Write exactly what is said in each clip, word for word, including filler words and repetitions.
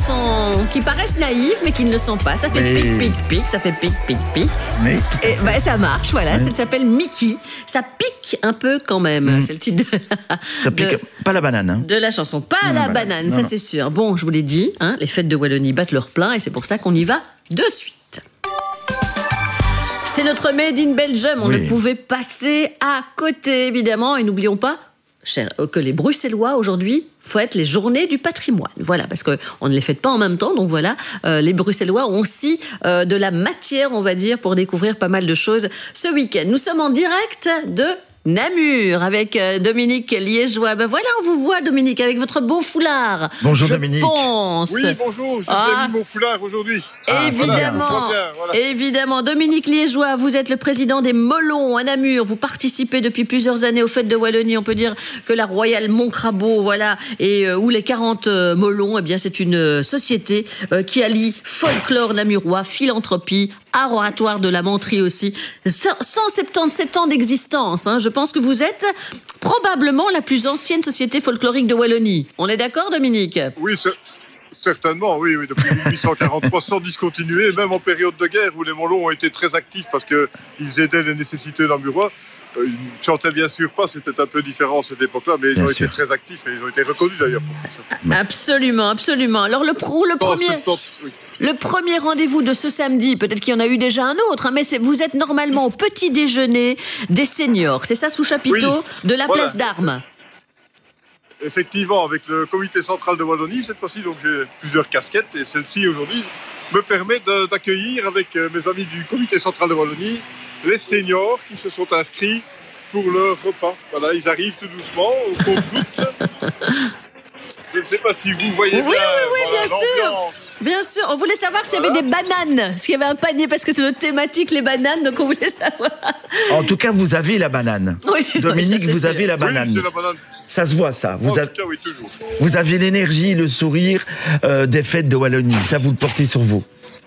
sont, qui paraissent naïfs, mais qui ne le sont pas. Ça fait Mais... pic, pic, pic, ça fait pic, pic, pic. Mais... Et bah, ça marche, voilà. Oui. Ça s'appelle Mickey. Ça pique un peu quand même. Mmh. C'est le titre de la, ça pique, de, pas la banane. Hein. De la chanson. Pas non, la banane, banane ça c'est sûr. Bon, je vous l'ai dit, hein, les fêtes de Wallonie battent leur plein et c'est pour ça qu'on y va de suite. C'est notre Made in Belgium. On oui. ne pouvait passer à côté, évidemment. Et n'oublions pas cher, que les Bruxellois, aujourd'hui, fêtent les journées du patrimoine. Voilà, parce qu'on ne les fête pas en même temps. Donc voilà, euh, les Bruxellois ont aussi euh, de la matière, on va dire, pour découvrir pas mal de choses ce week-end. Nous sommes en direct de Namur avec Dominique Liégeois. Ben voilà, on vous voit, Dominique, avec votre beau foulard. Bonjour, je Dominique. Pense. Oui, bonjour. J'ai ah, mis mon foulard aujourd'hui. Ah, évidemment, voilà. Bien, voilà. évidemment. Dominique Liégeois, vous êtes le président des Molons à Namur. Vous participez depuis plusieurs années aux fêtes de Wallonie. On peut dire que la Royale Montcrabeau, voilà, et euh, où les quarante euh, Molons, eh bien, c'est une euh, société euh, qui allie folklore namurois, philanthropie, art oratoire de la menterie aussi. cent soixante-dix-sept ans d'existence, hein. Je pense que vous êtes probablement la plus ancienne société folklorique de Wallonie. On est d'accord, Dominique ? Oui, certainement, oui, oui. Depuis mille huit cent quarante-trois, sans discontinuer, même en période de guerre où les Molons ont été très actifs parce qu'ils aidaient les nécessités namurois. Ils ne chantaient bien sûr pas, c'était un peu différent à cette époque-là, mais ils bien ont sûr. été très actifs et ils ont été reconnus d'ailleurs pour ça. Absolument, absolument. Alors le, pro, le premier... Oui. Le premier rendez-vous de ce samedi, peut-être qu'il y en a eu déjà un autre, hein, mais vous êtes normalement au petit déjeuner des seniors. C'est ça, sous chapiteau oui, de la voilà. place d'Armes. Effectivement, avec le comité central de Wallonie, cette fois-ci, donc j'ai plusieurs casquettes et celle-ci aujourd'hui me permet d'accueillir avec mes amis du comité central de Wallonie les seniors qui se sont inscrits pour leur repas. Voilà, ils arrivent tout doucement au compte-gouttes. Je ne sais pas si vous voyez oui, bien. Oui, oui, voilà, bien sûr. Bien sûr. On voulait savoir s'il voilà. y avait des bananes. Parce qu'il y avait un panier, parce que c'est notre thématique, les bananes. Donc, on voulait savoir. En tout cas, vous avez la banane. Oui, Dominique, oui, ça, vous avez la banane. Oui, c'est la banane. Ça se voit, ça. Vous, en a... tout cas, oui, toujours. vous avez l'énergie, le sourire euh, des fêtes de Wallonie. Ça, vous le portez sur vous.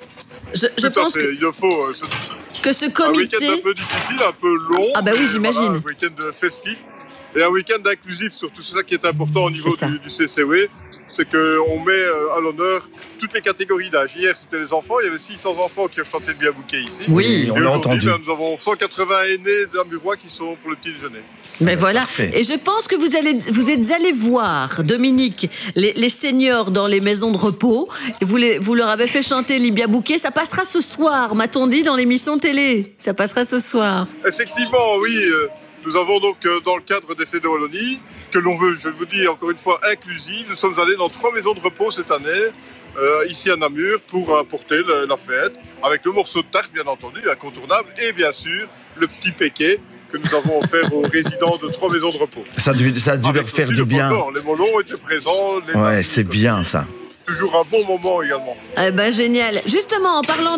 Je, je pense que... Il faut... Euh, que ce comité... Un week-end un peu difficile, un peu long. Ah bah oui, j'imagine. Voilà, un week-end festif. Et un week-end inclusif, surtout. C'est ça qui est important au niveau du, du C C W. C'est qu'on met à l'honneur toutes les catégories d'âge. Hier, c'était les enfants. Il y avait six cents enfants qui ont chanté le bien bouquet ici. Oui, et on l'a entendu. Ben, nous avons cent quatre-vingts aînés d'Amurois qui sont pour le petit déjeuner. Mais voilà. Parfait. Et je pense que vous, allez, vous êtes allés voir, Dominique, les, les seniors dans les maisons de repos. Et vous, les, vous leur avez fait chanter Libia Bouquet. Ça passera ce soir, m'a-t-on dit, dans l'émission télé. Ça passera ce soir. Effectivement, oui. Euh, Nous avons donc, euh, dans le cadre des fêtes de Wallonie, que l'on veut, je vous dis encore une fois, inclusive, nous sommes allés dans trois maisons de repos cette année, euh, ici à Namur, pour apporter le, la fête, avec le morceau de tarte, bien entendu, incontournable, et bien sûr, le petit péquet que nous avons offert aux résidents de trois maisons de repos. Ça a dû, ça a dû leur faire du bien. Folklore. Les Molons étaient présents. Les ouais, c'est bien ça. Toujours un bon moment également. Eh ben, génial. Justement, en parlant